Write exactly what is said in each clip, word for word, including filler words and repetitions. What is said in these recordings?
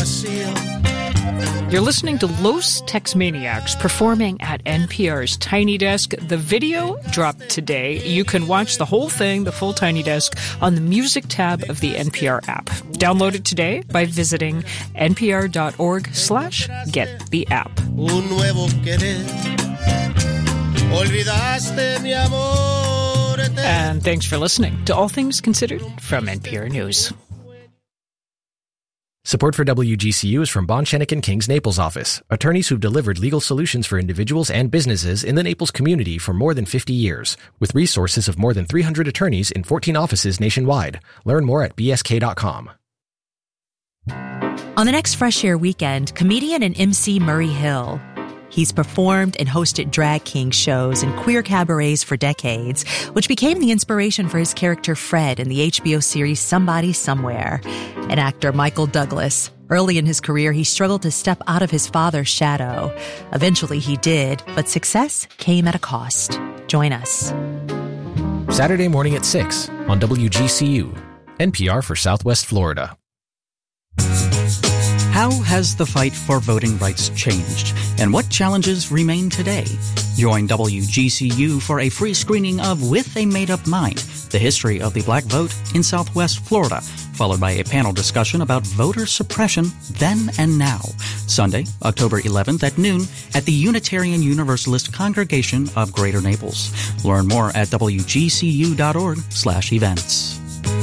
vacío. You're listening to Los Tex-Maniacs performing at N P R's Tiny Desk. The video dropped today. You can watch the whole thing, the full Tiny Desk, on the music tab of the N P R app. Download it today by visiting npr.org slash get the app. Un nuevo querer. Olvidaste mi amor. And thanks for listening to All Things Considered from N P R News. Support for W G C U is from Bond Shenick and King's Naples office, attorneys who've delivered legal solutions for individuals and businesses in the Naples community for more than fifty years, with resources of more than three hundred attorneys in fourteen offices nationwide. Learn more at b s k dot com. On the next Fresh Air weekend, comedian and M C Murray Hill. He's performed and hosted drag king shows and queer cabarets for decades, which became the inspiration for his character Fred in the H B O series Somebody Somewhere. And actor Michael Douglas. Early in his career, he struggled to step out of his father's shadow. Eventually he did, but success came at a cost. Join us. Saturday morning at six on W G C U, N P R for Southwest Florida. How has the fight for voting rights changed, and what challenges remain today? Join W G C U for a free screening of With a Made-Up Mind, the history of the black vote in Southwest Florida, followed by a panel discussion about voter suppression then and now. Sunday, October eleventh at noon at the Unitarian Universalist Congregation of Greater Naples. Learn more at w g c u dot org slash events.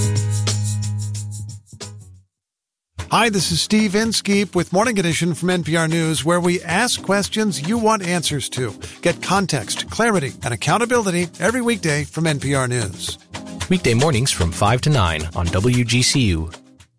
Hi, this is Steve Inskeep with Morning Edition from N P R News, where we ask questions you want answers to. Get context, clarity, and accountability every weekday from N P R News. Weekday mornings from five to nine on W G C U.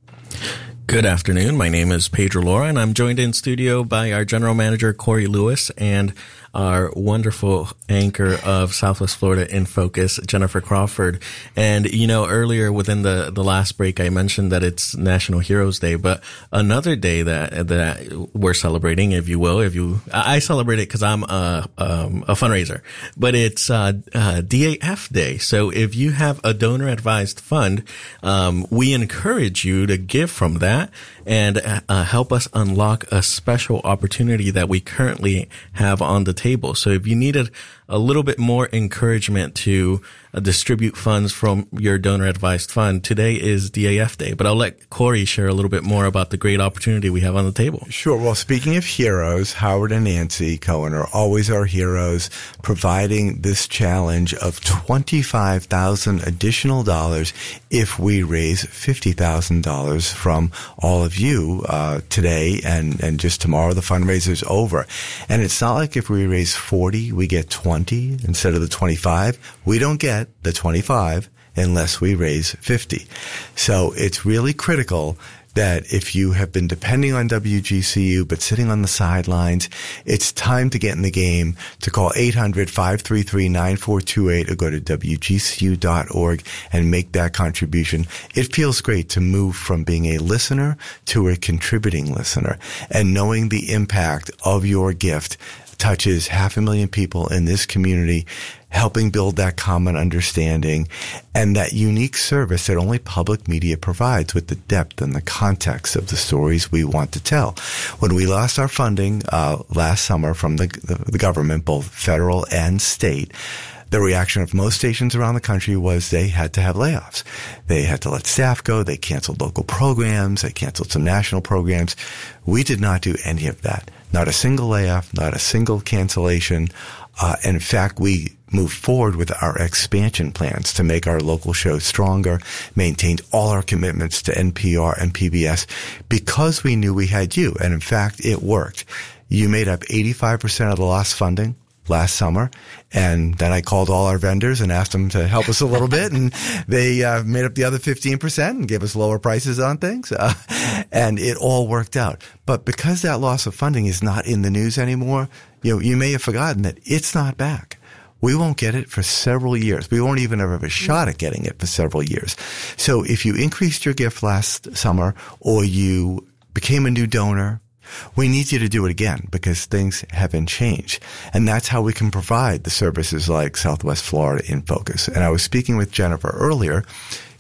Good afternoon. My name is Pedro Laura, and I'm joined in studio by our general manager, Corey Lewis, and our wonderful anchor of Southwest Florida in Focus, Jennifer Crawford. And, you know, earlier within the, the last break, I mentioned that it's National Heroes Day, but another day that, that we're celebrating, if you will, if you, I celebrate it because I'm a, um, a fundraiser, but it's, uh, uh, D A F Day. So if you have a donor advised fund, um, we encourage you to give from that and uh, help us unlock a special opportunity that we currently have on the table. So if you needed a little bit more encouragement to uh, distribute funds from your donor advised fund, today is D A F Day. But I'll let Corey share a little bit more about the great opportunity we have on the table. Sure. Well, speaking of heroes, Howard and Nancy Cohen are always our heroes, providing this challenge of twenty-five thousand dollars additional dollars if we raise fifty thousand dollars from all of you uh today and, and just tomorrow. The fundraiser's over. And it's not like if we raise forty, we get twenty instead of the twenty-five. We don't get the twenty-five unless we raise fifty. So it's really critical that if you have been depending on W G C U but sitting on the sidelines, it's time to get in the game, to call eight hundred, five three three, nine four two eight or go to w g c u dot org and make that contribution. It feels great to move from being a listener to a contributing listener, and knowing the impact of your gift touches half a million people in this community, helping build that common understanding and that unique service that only public media provides, with the depth and the context of the stories we want to tell. When we lost our funding uh last summer from the, the, the government, both federal and state, the reaction of most stations around the country was they had to have layoffs. They had to let staff go. They canceled local programs. They canceled some national programs. We did not do any of that. Not a single layoff, not a single cancellation. Uh, and in fact, we moved forward with our expansion plans to make our local shows stronger, maintained all our commitments to N P R and P B S because we knew we had you. And in fact, it worked. You made up eighty-five percent of the lost funding last summer. And then I called all our vendors and asked them to help us a little bit. And they uh, made up the other fifteen percent and gave us lower prices on things. Uh, and it all worked out. But because that loss of funding is not in the news anymore, you know, you may have forgotten that it's not back. We won't get it for several years. We won't even have a shot at getting it for several years. So if you increased your gift last summer or you became a new donor, we need you to do it again because things haven't changed. And that's how we can provide the services like Southwest Florida in Focus. And I was speaking with Jennifer earlier.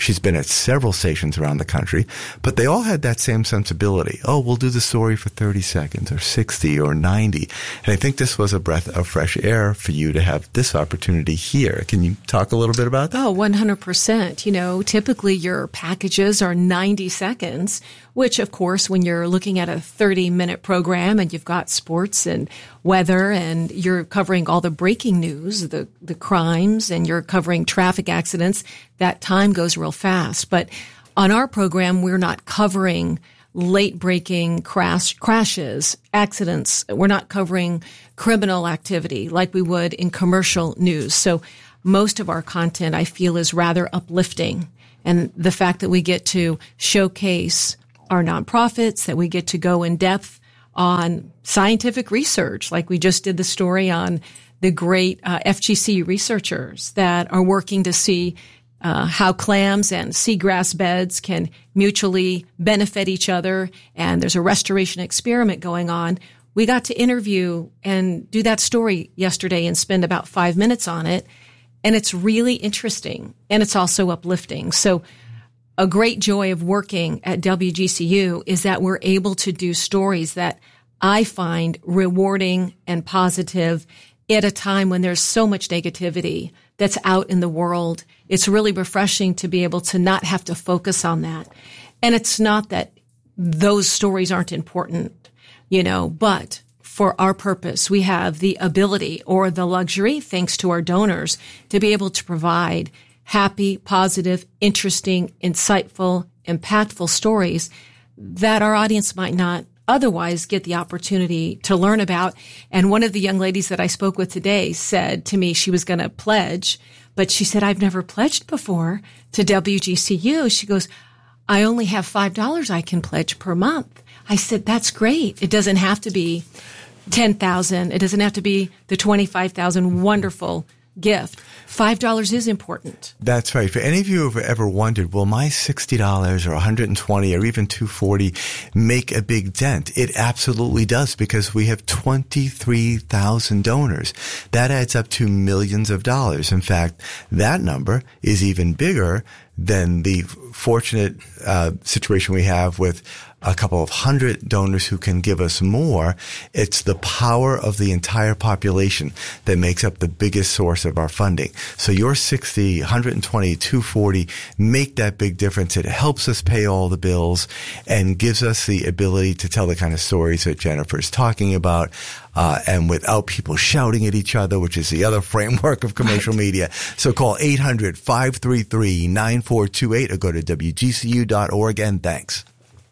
She's been at several stations around the country, but they all had that same sensibility. Oh, we'll do the story for thirty seconds or sixty or ninety. And I think this was a breath of fresh air for you to have this opportunity here. Can you talk a little bit about that? Oh, one hundred percent. You know, typically your packages are ninety seconds, which, of course, when you're looking at a thirty-minute program and you've got sports and weather and you're covering all the breaking news, the, the crimes, and you're covering traffic accidents, that time goes real fast. But on our program, we're not covering late-breaking crash, crashes, accidents. We're not covering criminal activity like we would in commercial news. So most of our content, I feel, is rather uplifting. And the fact that we get to showcase our nonprofits, that we get to go in depth on scientific research, like we just did the story on the great uh, F G C researchers that are working to see uh, how clams and seagrass beds can mutually benefit each other. And there's a restoration experiment going on. We got to interview and do that story yesterday and spend about five minutes on it. And it's really interesting, and it's also uplifting. So a great joy of working at W G C U is that we're able to do stories that I find rewarding and positive at a time when there's so much negativity that's out in the world. It's really refreshing to be able to not have to focus on that. And it's not that those stories aren't important, you know, but for our purpose, we have the ability or the luxury, thanks to our donors, to be able to provide happy, positive, interesting, insightful, impactful stories that our audience might not otherwise get the opportunity to learn about. And one of the young ladies that I spoke with today said to me she was going to pledge, but she said, I've never pledged before to W G C U. She goes, I only have five dollars I can pledge per month. I said, that's great. It doesn't have to be ten thousand dollars. It doesn't have to be the twenty-five thousand dollars wonderful gift. five dollars is important. That's right. For any of you who have ever wondered, will my sixty dollars or one hundred twenty dollars or even two hundred forty dollars make a big dent? It absolutely does, because we have twenty-three thousand donors. That adds up to millions of dollars. In fact, that number is even bigger than the fortunate uh, situation we have with a couple of hundred donors who can give us more. It's the power of the entire population that makes up the biggest source of our funding. So your sixty, one hundred twenty, two hundred forty make that big difference. It helps us pay all the bills and gives us the ability to tell the kind of stories that Jennifer's talking about, uh, and without people shouting at each other, which is the other framework of commercial media. So call eight hundred, five three three, nine four two eight or go to W G C U dot org, and thanks.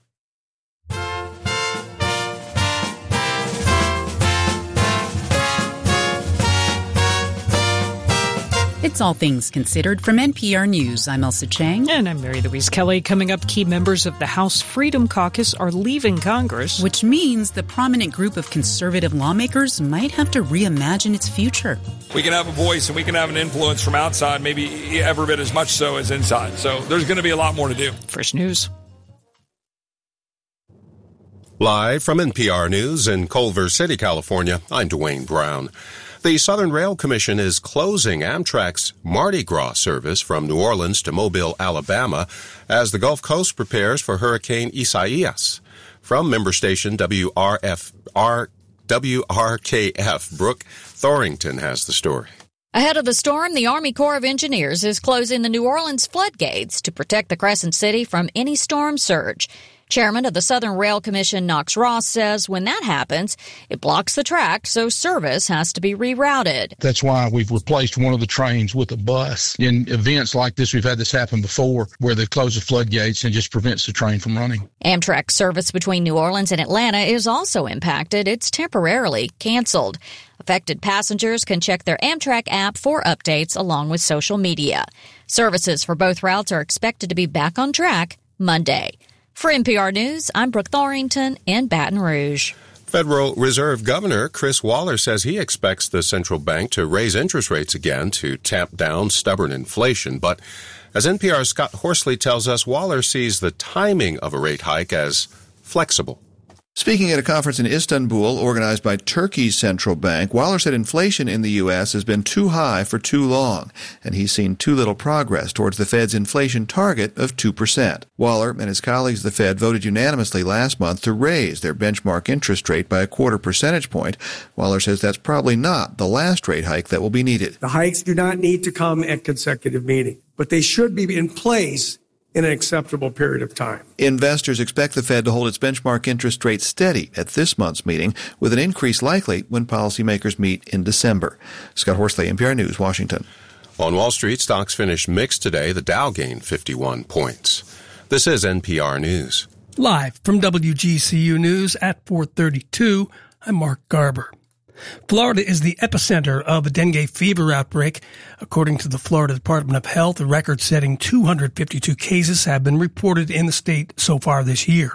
It's All Things Considered from N P R News. I'm Elsa Chang. And I'm Mary Louise Kelly. Coming up, key members of the House Freedom Caucus are leaving Congress. Which means the prominent group of conservative lawmakers might have to reimagine its future. We can have a voice and we can have an influence from outside, maybe every bit as much so as inside. So there's going to be a lot more to do. First News. Live from N P R News in Culver City, California, I'm Dwayne Brown. The Southern Rail Commission is closing Amtrak's Mardi Gras service from New Orleans to Mobile, Alabama, as the Gulf Coast prepares for Hurricane Isaias. From member station W R F R W R K F, Brooke Thorington has the story. Ahead of the storm, the Army Corps of Engineers is closing the New Orleans floodgates to protect the Crescent City from any storm surge. Chairman of the Southern Rail Commission, Knox Ross, says when that happens, it blocks the track, so service has to be rerouted. That's why we've replaced one of the trains with a bus. In events like this, we've had this happen before, where they close the floodgates and just prevents the train from running. Amtrak service between New Orleans and Atlanta is also impacted. It's temporarily canceled. Affected passengers can check their Amtrak app for updates along with social media. Services for both routes are expected to be back on track Monday. For N P R News, I'm Brooke Thorington in Baton Rouge. Federal Reserve Governor Chris Waller says he expects the central bank to raise interest rates again to tamp down stubborn inflation. But as N P R's Scott Horsley tells us, Waller sees the timing of a rate hike as flexible. Speaking at a conference in Istanbul organized by Turkey's central bank, Waller said inflation in the U S has been too high for too long, and he's seen too little progress towards the Fed's inflation target of two percent. Waller and his colleagues at the Fed voted unanimously last month to raise their benchmark interest rate by a quarter percentage point. Waller says that's probably not the last rate hike that will be needed. The hikes do not need to come at consecutive meetings, but they should be in place in an acceptable period of time. Investors expect the Fed to hold its benchmark interest rate steady at this month's meeting, with an increase likely when policymakers meet in December. Scott Horsley, N P R News, Washington. On Wall Street, stocks finished mixed today. The Dow gained fifty-one points. This is N P R News. Live from W G C U News at four thirty-two, I'm Mark Garber. Florida is the epicenter of a dengue fever outbreak. According to the Florida Department of Health, a record-setting two hundred fifty-two cases have been reported in the state so far this year.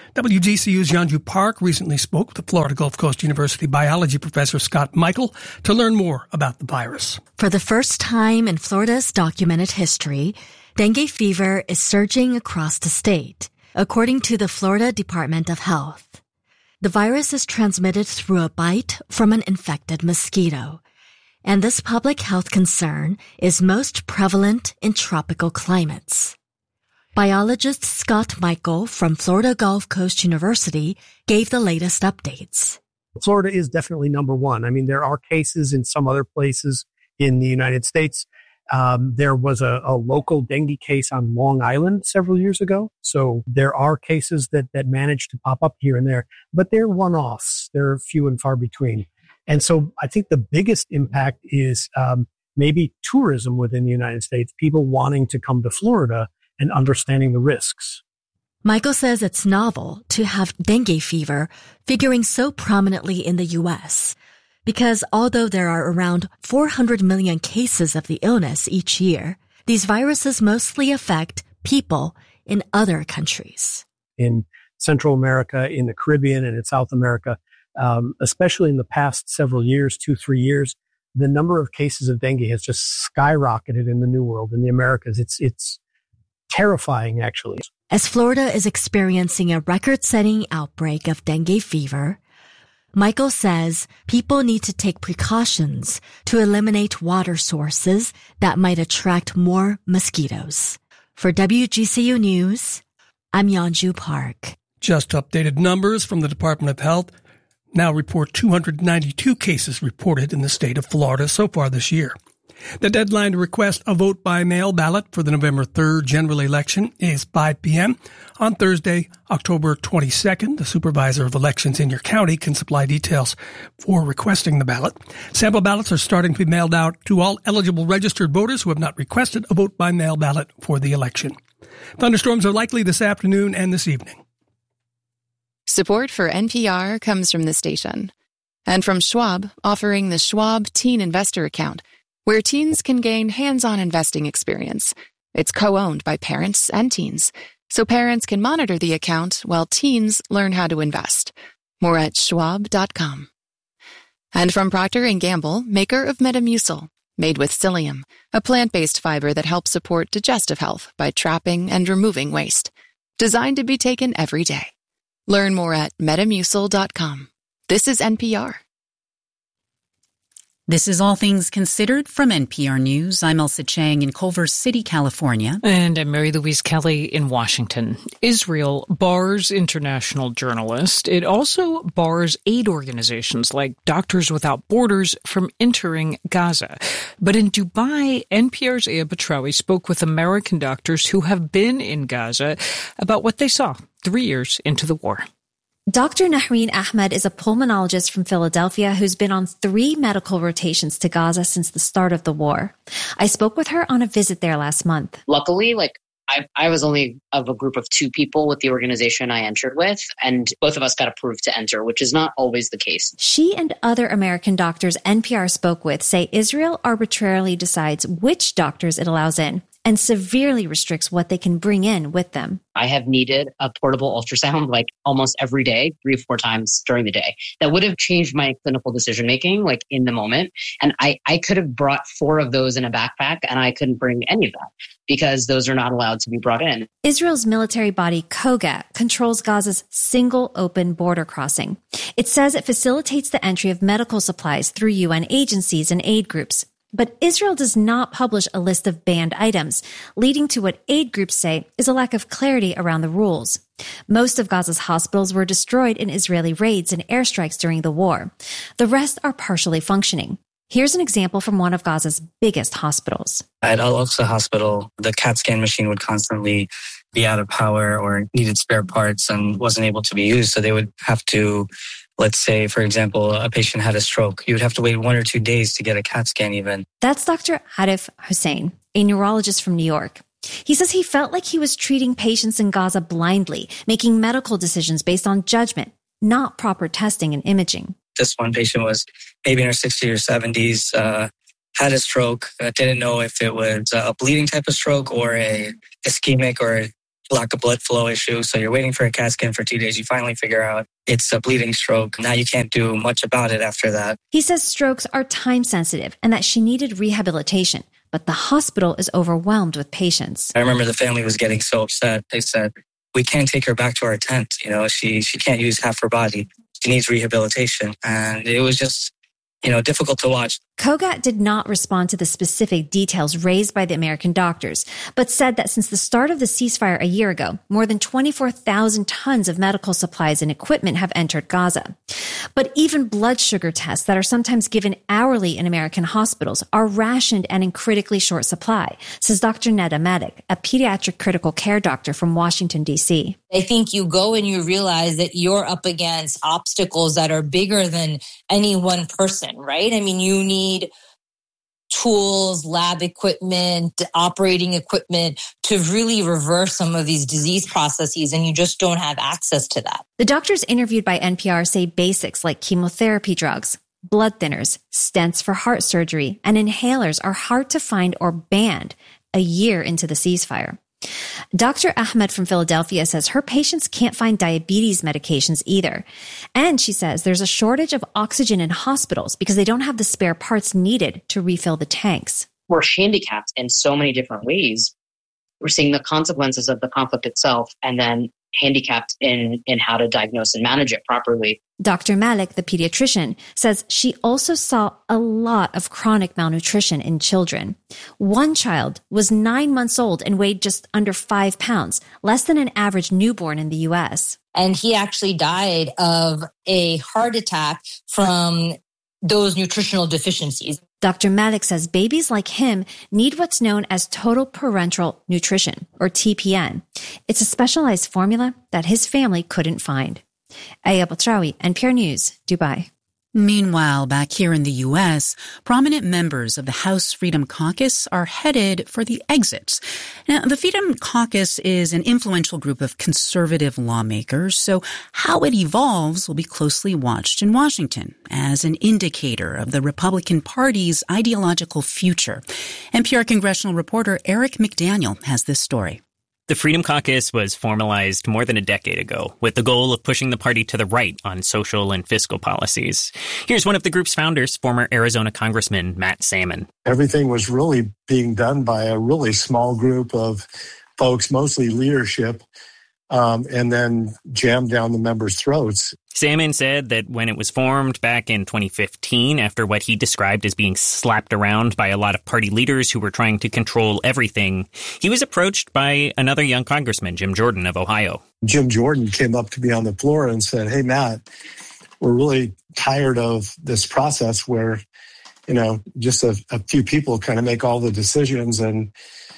W G C U's Yeonju Park recently spoke with the Florida Gulf Coast University biology professor Scott Michael to learn more about the virus. For the first time in Florida's documented history, dengue fever is surging across the state, according to the Florida Department of Health. The virus is transmitted through a bite from an infected mosquito, and this public health concern is most prevalent in tropical climates. Biologist Scott Michael from Florida Gulf Coast University gave the latest updates. Florida is definitely number one. I mean, there are cases in some other places in the United States. Um, there was a, a local dengue case on Long Island several years ago. So there are cases that, that manage to pop up here and there, but they're one-offs. They're few and far between. And so I think the biggest impact is um, maybe tourism within the United States, people wanting to come to Florida and understanding the risks. Michael says it's novel to have dengue fever figuring so prominently in the U S, because although there are around four hundred million cases of the illness each year, these viruses mostly affect people in other countries. In Central America, in the Caribbean, and in South America, um, especially in the past several years, two, three years, the number of cases of dengue has just skyrocketed in the New World, in the Americas. It's, it's terrifying, actually. As Florida is experiencing a record-setting outbreak of dengue fever, Michael says people need to take precautions to eliminate water sources that might attract more mosquitoes. For W G C U News, I'm Yeonju Park. Just updated numbers from the Department of Health now report two hundred ninety-two cases reported in the state of Florida so far this year. The deadline to request a vote-by-mail ballot for the November third general election is five p.m. on Thursday, October twenty-second. The supervisor of elections in your county can supply details for requesting the ballot. Sample ballots are starting to be mailed out to all eligible registered voters who have not requested a vote-by-mail ballot for the election. Thunderstorms are likely this afternoon and this evening. Support for N P R comes from the station and from Schwab, offering the Schwab Teen Investor Account, where teens can gain hands-on investing experience. It's co-owned by parents and teens, so parents can monitor the account while teens learn how to invest. More at schwab dot com. And from Procter and Gamble, maker of Metamucil, made with psyllium, a plant-based fiber that helps support digestive health by trapping and removing waste. Designed to be taken every day. Learn more at metamucil dot com. This is N P R. This is All Things Considered from N P R News. I'm Elsa Chang in Culver City, California. And I'm Mary Louise Kelly in Washington. Israel bars international journalists. It also bars aid organizations like Doctors Without Borders from entering Gaza. But in Dubai, N P R's Aya Batrawi spoke with American doctors who have been in Gaza about what they saw three years into the war. Doctor Nahreen Ahmed is a pulmonologist from Philadelphia who's been on three medical rotations to Gaza since the start of the war. I spoke with her on a visit there last month. Luckily, like I, I was only of a group of two people with the organization I entered with, and both of us got approved to enter, which is not always the case. She and other American doctors N P R spoke with say Israel arbitrarily decides which doctors it allows in, and severely restricts what they can bring in with them. I have needed a portable ultrasound like almost every day, three or four times during the day. That would have changed my clinical decision making, like in the moment. And I, I could have brought four of those in a backpack, and I couldn't bring any of that because those are not allowed to be brought in. Israel's military body Kogat controls Gaza's single open border crossing. It says it facilitates the entry of medical supplies through U N agencies and aid groups. But Israel does not publish a list of banned items, leading to what aid groups say is a lack of clarity around the rules. Most of Gaza's hospitals were destroyed in Israeli raids and airstrikes during the war. The rest are partially functioning. Here's an example from one of Gaza's biggest hospitals. At Al-Aqsa Hospital, the CAT scan machine would constantly be out of power or needed spare parts and wasn't able to be used. So they would have to, let's say, for example, a patient had a stroke. You would have to wait one or two days to get a CAT scan even. That's Doctor Arif Hussein, a neurologist from New York. He says he felt like he was treating patients in Gaza blindly, making medical decisions based on judgment, not proper testing and imaging. This one patient was maybe in her sixties or seventies, uh, had a stroke, uh, didn't know if it was a bleeding type of stroke or a ischemic or a lack of blood flow issue. So you're waiting for a CAT scan for two days. You finally figure out it's a bleeding stroke. Now you can't do much about it after that. He says strokes are time sensitive and that she needed rehabilitation, but the hospital is overwhelmed with patients. I remember the family was getting so upset. They said, we can't take her back to our tent. You know, she, she can't use half her body. She needs rehabilitation. And it was just, you know, difficult to watch. Kogat did not respond to the specific details raised by the American doctors, but said that since the start of the ceasefire a year ago, more than twenty-four thousand tons of medical supplies and equipment have entered Gaza. But even blood sugar tests that are sometimes given hourly in American hospitals are rationed and in critically short supply, says Doctor Neda Malik, a pediatric critical care doctor from Washington, D C. I think you go and you realize that you're up against obstacles that are bigger than any one person, right? I mean, you need tools, lab equipment, operating equipment to really reverse some of these disease processes, and you just don't have access to that. The doctors interviewed by N P R say basics like chemotherapy drugs, blood thinners, stents for heart surgery, and inhalers are hard to find or banned a year into the ceasefire. Doctor Ahmed from Philadelphia says her patients can't find diabetes medications either. And she says there's a shortage of oxygen in hospitals because they don't have the spare parts needed to refill the tanks. We're handicapped in so many different ways. We're seeing the consequences of the conflict itself and then handicapped in, in how to diagnose and manage it properly. Doctor Malik, the pediatrician, says she also saw a lot of chronic malnutrition in children. One child was nine months old and weighed just under five pounds, less than an average newborn in the U S. And he actually died of a heart attack from those nutritional deficiencies. Doctor Malik says babies like him need what's known as total parenteral nutrition, or T P N. It's a specialized formula that his family couldn't find. Aya Batrawi, N P R News, Dubai. Meanwhile, back here in the U S, prominent members of the House Freedom Caucus are headed for the exit. Now, the Freedom Caucus is an influential group of conservative lawmakers, so how it evolves will be closely watched in Washington as an indicator of the Republican Party's ideological future. N P R congressional reporter Eric McDaniel has this story. The Freedom Caucus was formalized more than a decade ago with the goal of pushing the party to the right on social and fiscal policies. Here's one of the group's founders, former Arizona Congressman Matt Salmon. Everything was really being done by a really small group of folks, mostly leadership, um, and then jammed down the members' throats. Salmon said that when it was formed back in twenty fifteen, after what he described as being slapped around by a lot of party leaders who were trying to control everything, he was approached by another young congressman, Jim Jordan of Ohio. Jim Jordan came up to me on the floor and said, "Hey, Matt, we're really tired of this process where, you know, just a, a few people kind of make all the decisions, and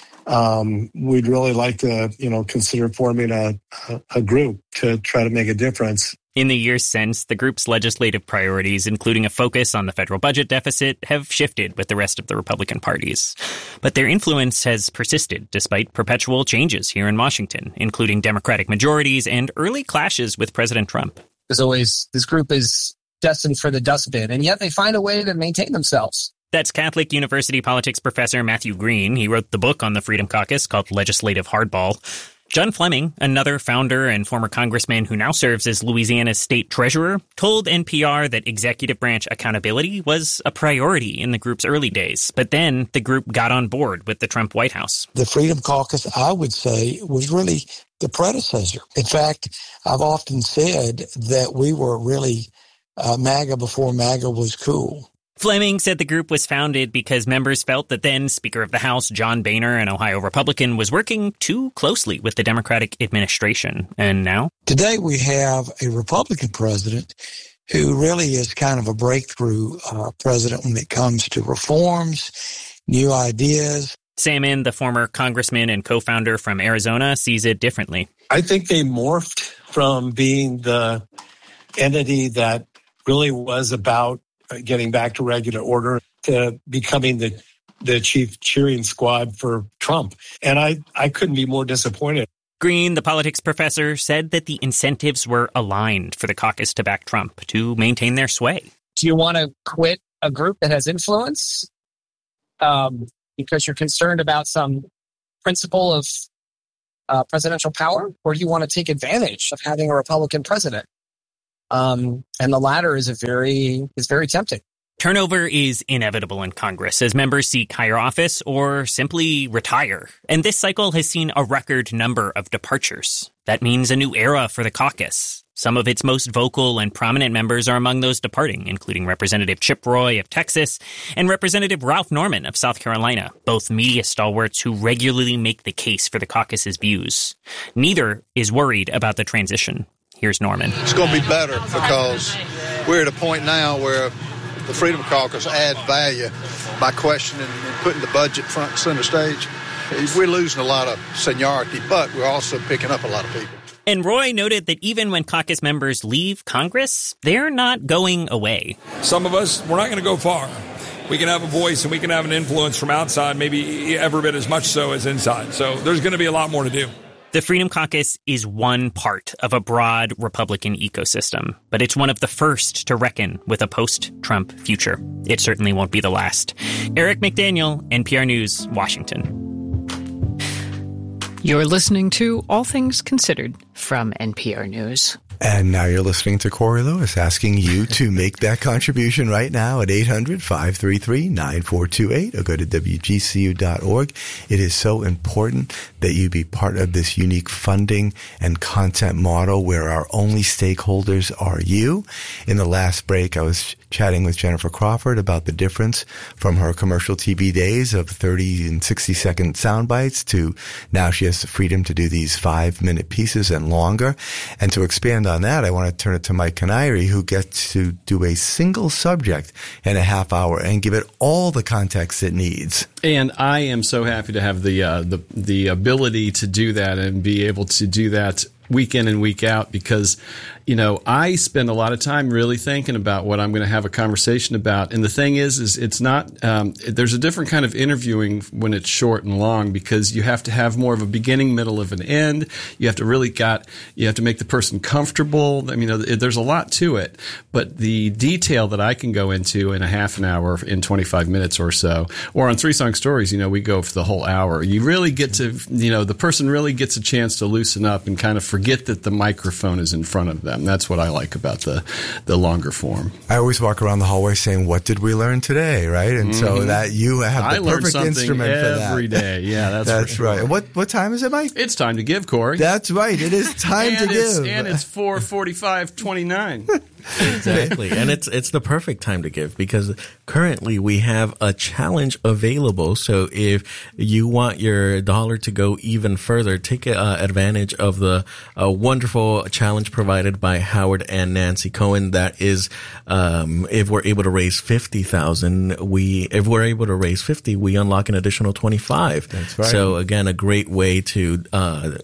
um, we'd really like to, you know, consider forming a, a, a group to try to make a difference." In the years since, the group's legislative priorities, including a focus on the federal budget deficit, have shifted with the rest of the Republican parties. But their influence has persisted despite perpetual changes here in Washington, including Democratic majorities and early clashes with President Trump. There's always, this group is destined for the dustbin, and yet they find a way to maintain themselves. That's Catholic University politics professor Matthew Green. He wrote the book on the Freedom Caucus called Legislative Hardball. John Fleming, another founder and former congressman who now serves as Louisiana's state treasurer, told N P R that executive branch accountability was a priority in the group's early days. But then the group got on board with the Trump White House. The Freedom Caucus, I would say, was really the predecessor. In fact, I've often said that we were really uh, MAGA before MAGA was cool. Fleming said the group was founded because members felt that then Speaker of the House John Boehner, an Ohio Republican, was working too closely with the Democratic administration. And now? Today we have a Republican president who really is kind of a breakthrough uh, president when it comes to reforms, new ideas. Sam Inn, the former congressman and co-founder from Arizona, sees it differently. I think they morphed from being the entity that really was about getting back to regular order to becoming the the chief cheering squad for Trump. And I, I couldn't be more disappointed. Green, the politics professor, said that the incentives were aligned for the caucus to back Trump to maintain their sway. Do you want to quit a group that has influence um, because you're concerned about some principle of uh, presidential power? Or do you want to take advantage of having a Republican president? Um, and the latter is a very is very tempting. Turnover is inevitable in Congress as members seek higher office or simply retire. And this cycle has seen a record number of departures. That means a new era for the caucus. Some of its most vocal and prominent members are among those departing, including Representative Chip Roy of Texas and Representative Ralph Norman of South Carolina, both media stalwarts who regularly make the case for the caucus's views. Neither is worried about the transition. Here's Norman. It's going to be better because we're at a point now where the Freedom Caucus add value by questioning and putting the budget front and center stage. We're losing a lot of seniority, but we're also picking up a lot of people. And Roy noted that even when caucus members leave Congress, they're not going away. Some of us, we're not going to go far. We can have a voice and we can have an influence from outside, maybe every bit as much so as inside. So there's going to be a lot more to do. The Freedom Caucus is one part of a broad Republican ecosystem, but it's one of the first to reckon with a post-Trump future. It certainly won't be the last. Eric McDaniel, N P R News, Washington. You're listening to All Things Considered from N P R News. And now you're listening to Corey Lewis asking you to make that contribution right now at eight hundred, five three three, nine four two eight or go to W G C U dot org. It is so important that you be part of this unique funding and content model where our only stakeholders are you. In the last break, I was chatting with Jennifer Crawford about the difference from her commercial T V days of thirty and sixty second sound bites to now she has the freedom to do these five minute pieces and longer. And to expand on that, I want to turn it to Mike Canary, who gets to do a single subject in a half hour and give it all the context it needs. And I am so happy to have the uh, the the ability to do that and be able to do that week in and week out because, you know, I spend a lot of time really thinking about what I'm going to have a conversation about. And the thing is, is it's not, um, there's a different kind of interviewing when it's short and long because you have to have more of a beginning, middle of an end. You have to really got, you have to make the person comfortable. I mean, there's a lot to it, but the detail that I can go into in a half an hour, in twenty-five minutes or so, or on Three Song Stories, you know, we go for the whole hour. You really get to, you know, the person really gets a chance to loosen up and kind of forget that the microphone is in front of them. That's what I like about the the longer form. I always walk around the hallway saying, "What did we learn today?" Right, and mm-hmm. so that you have the I perfect instrument for that every day. Yeah, that's that's sure. right. And what what time is it, Mike? It's time to give, Corey. That's right. It is time to give, and it's four forty-five twenty-nine. Exactly. And it's it's the perfect time to give because currently we have a challenge available. So if you want your dollar to go even further, take uh, advantage of the uh, wonderful challenge provided by Howard and Nancy Cohen. That is, um, if we're able to raise fifty thousand, we if we're able to raise fifty, we unlock an additional twenty-five. That's right. So again, a great way to uh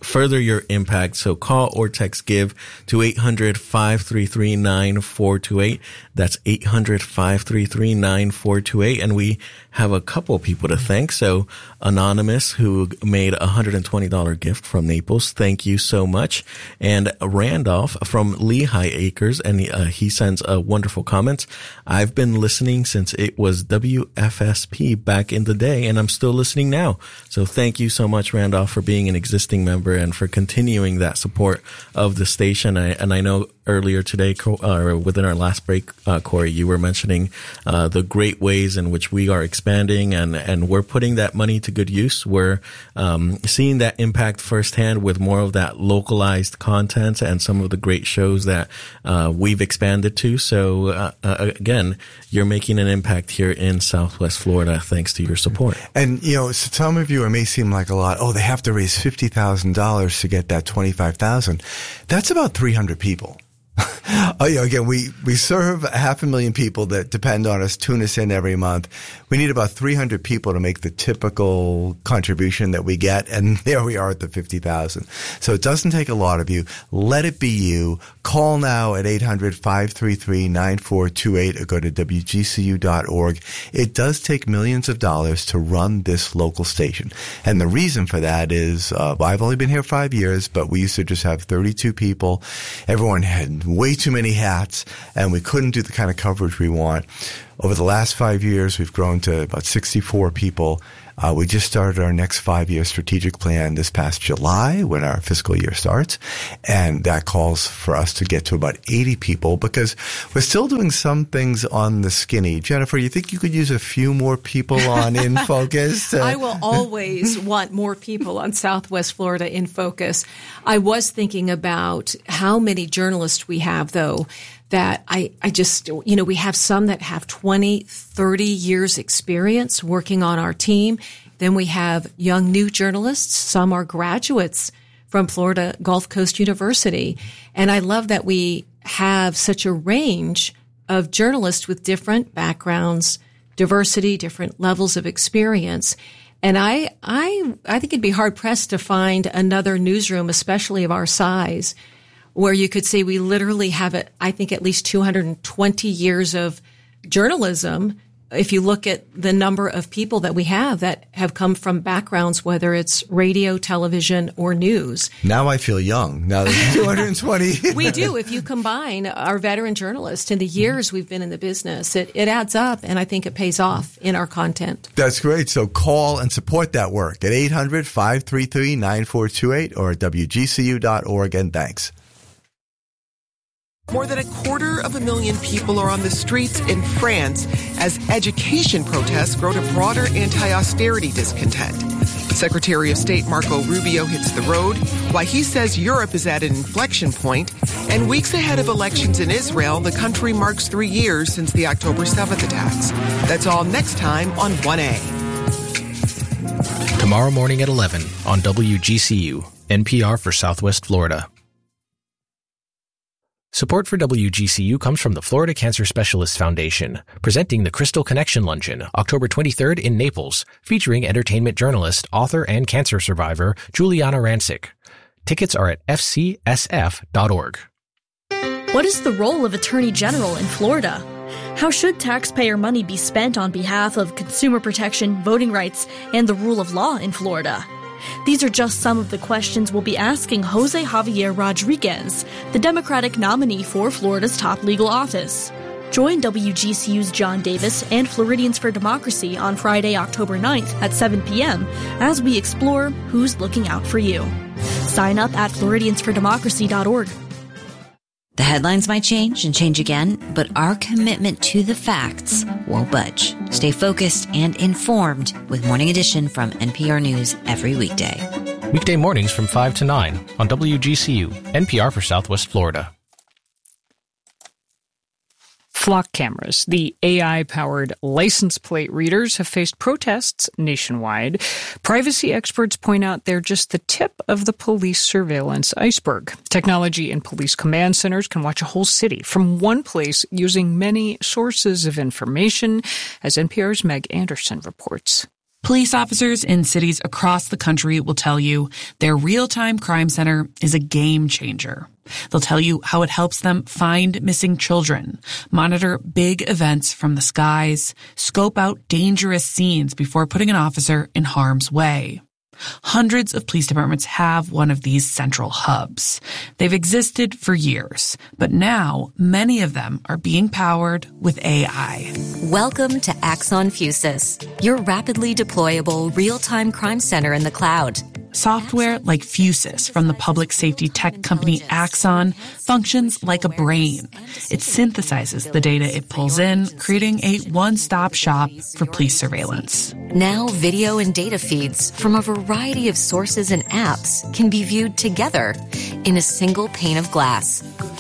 further your impact. So call or text GIVE to eight hundred, five three three, nine four two eight. That's eight hundred, five three three, nine four two eight. And we have a couple people to thank. So Anonymous, who made a one hundred twenty dollars gift from Naples. Thank you so much. And Randolph from Lehigh Acres, and he, uh, he sends a wonderful comment. I've been listening since it was W F S P back in the day, and I'm still listening now. So thank you so much, Randolph, for being an existing member and for continuing that support of the station. I, and I know earlier today, or within our last break, uh, Corey, you were mentioning uh, the great ways in which we are expanding, and, and we're putting that money to good use. We're um, seeing that impact firsthand with more of that localized content and some of the great shows that uh, we've expanded to. So uh, uh, again, you're making an impact here in Southwest Florida thanks to your support. And, you know, so some of you, it may seem like a lot. Oh, they have to raise fifty thousand dollars to get that twenty-five thousand dollars. That's about three hundred people. Oh, yeah, again, we, we serve a half a million people that depend on us, tune us in every month. We need about three hundred people to make the typical contribution that we get. And there we are at the fifty thousand. So it doesn't take a lot of you. Let it be you. Call now at eight hundred, five three three, nine four two eight or go to W G C U dot org. It does take millions of dollars to run this local station. And the reason for that is, uh, I've only been here five years, but we used to just have thirty-two people. Everyone had way too many hats, and we couldn't do the kind of coverage we want. Over the last five years, we've grown to about sixty-four people. Uh, we just started our next five-year strategic plan this past July when our fiscal year starts, and that calls for us to get to about eighty people because we're still doing some things on the skinny. Jennifer, you think you could use a few more people on In Focus? Uh, I will always want more people on Southwest Florida In Focus. I was thinking about how many journalists we have, though, that I, I just, you know, we have some that have twenty, thirty years experience working on our team. Then we have young new journalists. Some are graduates from Florida Gulf Coast University. And I love that we have such a range of journalists with different backgrounds, diversity, different levels of experience. And I, I, I think it'd be hard pressed to find another newsroom, especially of our size, where you could say we literally have, it, I think, at least two hundred twenty years of journalism. If you look at the number of people that we have that have come from backgrounds, whether it's radio, television, or news. Now I feel young. Now there's two hundred twenty. We do. If you combine our veteran journalists and the years we've been in the business, it, it adds up, and I think it pays off in our content. That's great. So call and support that work at eight hundred, five three three, nine four two eight or at W G C U dot org, and thanks. More than a quarter of a million people are on the streets in France as education protests grow to broader anti-austerity discontent. Secretary of State Marco Rubio hits the road, why he says Europe is at an inflection point, and weeks ahead of elections in Israel, the country marks three years since the October seventh attacks. That's all next time on one A. Tomorrow morning at eleven on W G C U, N P R for Southwest Florida. Support for W G C U comes from the Florida Cancer Specialists Foundation, presenting the Crystal Connection Luncheon, October twenty-third in Naples, featuring entertainment journalist, author, and cancer survivor Juliana Rancic. Tickets are at f c s f dot org. What is the role of Attorney General in Florida? How should taxpayer money be spent on behalf of consumer protection, voting rights, and the rule of law in Florida? These are just some of the questions we'll be asking Jose Javier Rodriguez, the Democratic nominee for Florida's top legal office. Join W G C U's John Davis and Floridians for Democracy on Friday, October ninth at seven p.m. as we explore who's looking out for you. Sign up at Floridians for Democracy dot org. The headlines might change and change again, but our commitment to the facts won't budge. Stay focused and informed with Morning Edition from N P R News every weekday. Weekday mornings from five to nine on W G C U, N P R for Southwest Florida. Flock cameras, the A I-powered license plate readers, have faced protests nationwide. Privacy experts point out they're just the tip of the police surveillance iceberg. Technology and police command centers can watch a whole city from one place using many sources of information, as N P R's Meg Anderson reports. Police officers in cities across the country will tell you their real-time crime center is a game changer. They'll tell you how it helps them find missing children, monitor big events from the skies, scope out dangerous scenes before putting an officer in harm's way. Hundreds of police departments have one of these central hubs. They've existed for years, but now many of them are being powered with A I. Welcome to Axon Fusus, your rapidly deployable real-time crime center in the cloud. Software like Fusus from the public safety tech company Axon functions like a brain. It synthesizes the data it pulls in, creating a one-stop shop for police surveillance. Now video and data feeds from a variety of sources and apps can be viewed together in a single pane of glass.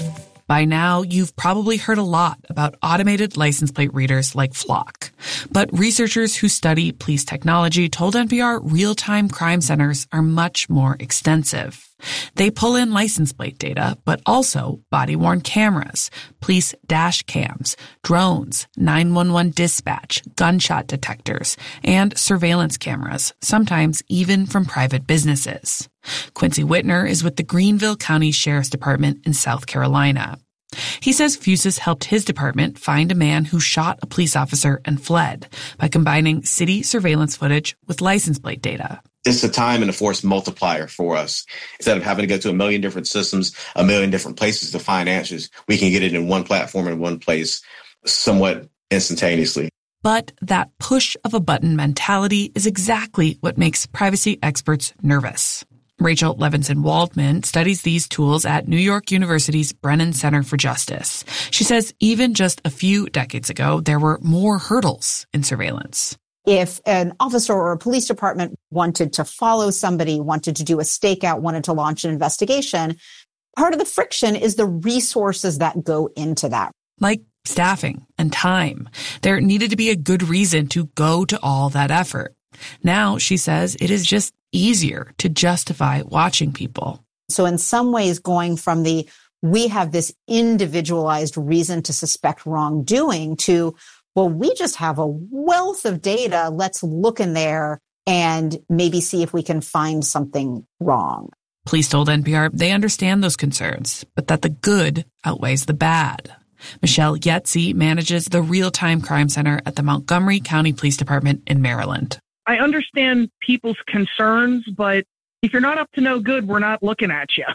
By now, you've probably heard a lot about automated license plate readers like Flock. But researchers who study police technology told N P R real-time crime centers are much more extensive. They pull in license plate data, but also body-worn cameras, police dash cams, drones, nine one one dispatch, gunshot detectors, and surveillance cameras, sometimes even from private businesses. Quincy Whitner is with the Greenville County Sheriff's Department in South Carolina. He says Fusus helped his department find a man who shot a police officer and fled by combining city surveillance footage with license plate data. It's a time and a force multiplier for us. Instead of having to go to a million different systems, a million different places to find answers, we can get it in one platform in one place somewhat instantaneously. But that push of a button mentality is exactly what makes privacy experts nervous. Rachel Levinson Waldman studies these tools at New York University's Brennan Center for Justice. She says even just a few decades ago, there were more hurdles in surveillance. If an officer or a police department wanted to follow somebody, wanted to do a stakeout, wanted to launch an investigation, part of the friction is the resources that go into that. Like staffing and time. There needed to be a good reason to go to all that effort. Now, she says, it is just easier to justify watching people. So in some ways, going from the we have this individualized reason to suspect wrongdoing to, well, we just have a wealth of data. Let's look in there and maybe see if we can find something wrong. Police told N P R they understand those concerns, but that the good outweighs the bad. Michelle Yetzi manages the Real-Time Crime Center at the Montgomery County Police Department in Maryland. I understand people's concerns, but if you're not up to no good, we're not looking at you.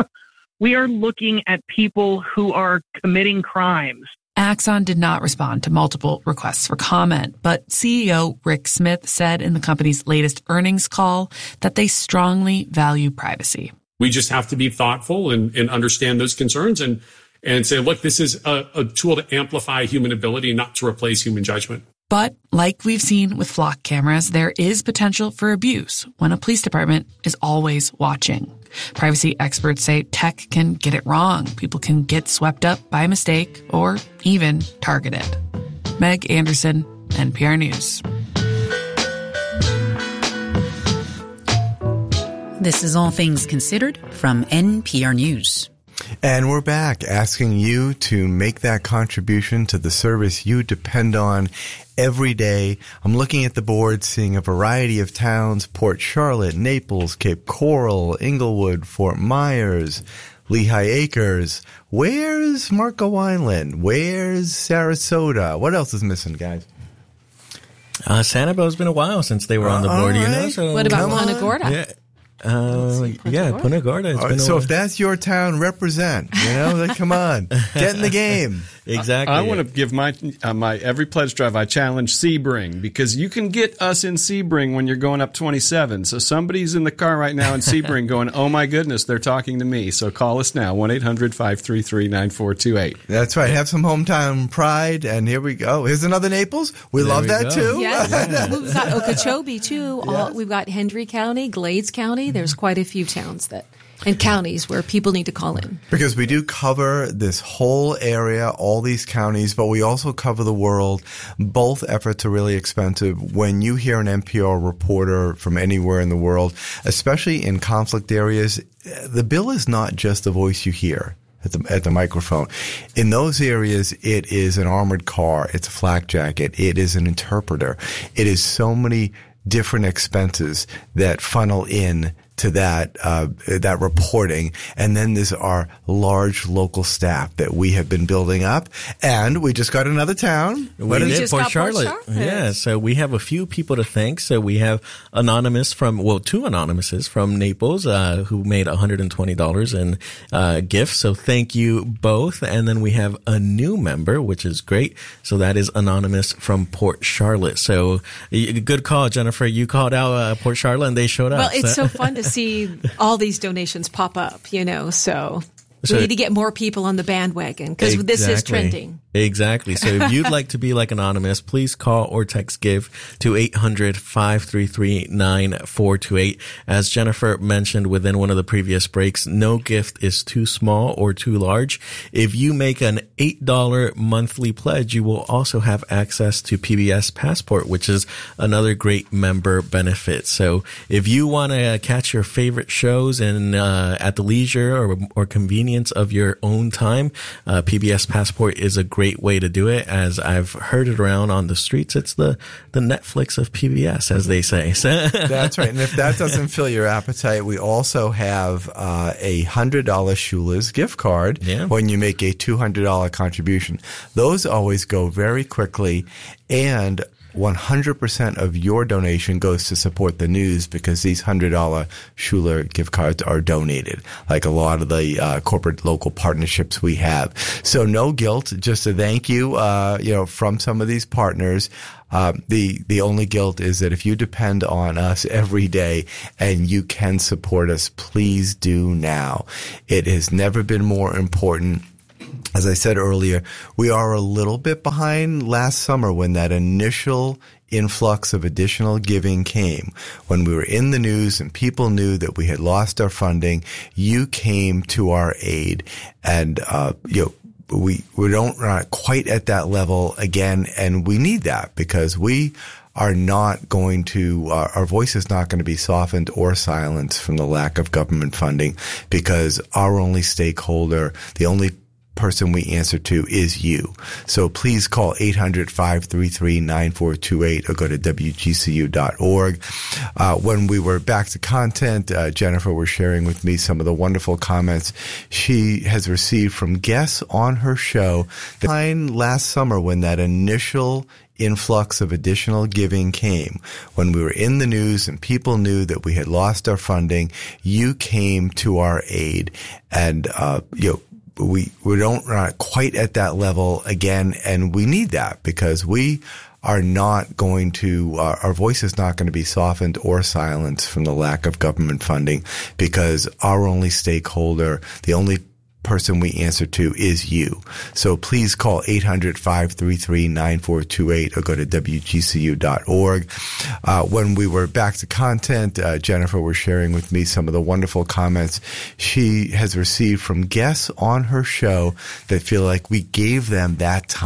We are looking at people who are committing crimes. Axon did not respond to multiple requests for comment, but C E O Rick Smith said in the company's latest earnings call that they strongly value privacy. We just have to be thoughtful and, and understand those concerns and, and say, look, this is a, a tool to amplify human ability, not to replace human judgment. But like we've seen with Flock cameras, there is potential for abuse when a police department is always watching. Privacy experts say tech can get it wrong. People can get swept up by mistake or even targeted. Meg Anderson, N P R News. This is All Things Considered from N P R News. And we're back asking you to make that contribution to the service you depend on every day. I'm looking at the board, seeing a variety of towns: Port Charlotte, Naples, Cape Coral, Inglewood, Fort Myers, Lehigh Acres. Where's Marco Island? Where's Sarasota? What else is missing, guys? Uh, Sanibel's been a while since they were on the board, right. you know. So what about Punta Gorda? Yeah. Uh, yeah, Punta Gorda. It's Right, been a so while. if that's your town, represent. You know, like, come on, get in the game. Exactly. I, I want to give my uh, my every pledge drive. I challenge Sebring, because you can get us in Sebring when you're going up twenty-seven. So somebody's in the car right now in Sebring going, "Oh my goodness, they're talking to me." So call us now, one eight hundred five three three nine four two eight. That's right. Have some hometown pride, and here we go. Here's another Naples. We There love we that go. too. Yes, we've got Okeechobee too. All, Yes. we've got Hendry County, Glades County. There's quite a few towns that and counties where people need to call in. Because we do cover this whole area, all these counties, but we also cover the world. Both efforts are really expensive. When you hear an N P R reporter from anywhere in the world, especially in conflict areas, the bill is not just the voice you hear at the, at the microphone. In those areas, it is an armored car. It's a flak jacket. It is an interpreter. It is so many different expenses that funnel in to that uh, that reporting, and then there's our large local staff that we have been building up, and we just got another town. We What is did it? Port Charlotte. Yeah, so we have a few people to thank. So we have Anonymous from, well, two Anonymouses from Naples uh, who made one hundred twenty dollars in uh, gifts. So thank you both. And then we have a new member, which is great. So that is Anonymous from Port Charlotte. So y- good call, Jennifer. You called out uh, Port Charlotte and they showed up. Well, it's so, so fun to see all these donations pop up, you know, so, So- we need to get more people on the bandwagon because this is Exactly. trending. Exactly. So if you'd like to be like Anonymous, please call or text GIVE to eight hundred, five three three, nine four two eight. As Jennifer mentioned within one of the previous breaks, no gift is too small or too large. If you make an eight dollars monthly pledge, you will also have access to P B S Passport, which is another great member benefit. So if you want to catch your favorite shows in, uh, at the leisure or, or convenience of your own time, uh, P B S Passport is a great way to do it. As I've heard it around on the streets, it's the, the Netflix of P B S, as they say. So That's right. And if that doesn't fill your appetite, we also have uh, a one hundred dollars Shula's gift card Yeah. when you make a two hundred dollars contribution. Those always go very quickly, and one hundred percent of your donation goes to support the news because these one hundred dollars Schuler gift cards are donated, like a lot of the uh, corporate local partnerships we have. So no guilt, just a thank you, uh, you know, from some of these partners. Uh, the, the only guilt is that if you depend on us every day and you can support us, please do now. It has never been more important. As I said earlier, we are a little bit behind last summer when that initial influx of additional giving came. When we were in the news and people knew that we had lost our funding, you came to our aid. And, uh, you know, we, we don't, we're not quite at that level again, and we need that because we are not going to, uh, our voice is not going to be softened or silenced from the lack of government funding because our only stakeholder, the only person we answer to is you. So please call eight hundred, five three three, nine four two eight or go to W G C U dot org. Uh, when we were back to content, uh, Jennifer was sharing with me some of the wonderful comments she has received from guests on her show. The time last summer when that initial influx of additional giving came, when we were in the news and people knew that we had lost our funding, you came to our aid. And, uh, you know, we, we don't, we're not quite at that level again, and we need that because we are not going to, uh, our voice is not going to be softened or silenced from the lack of government funding because our only stakeholder, the only person we answer to is you. So please call eight hundred, five three three, nine four two eight or go to W G C U dot org. Uh, when we were back to content, uh, Jennifer was sharing with me some of the wonderful comments she has received from guests on her show that feel like we gave them that time.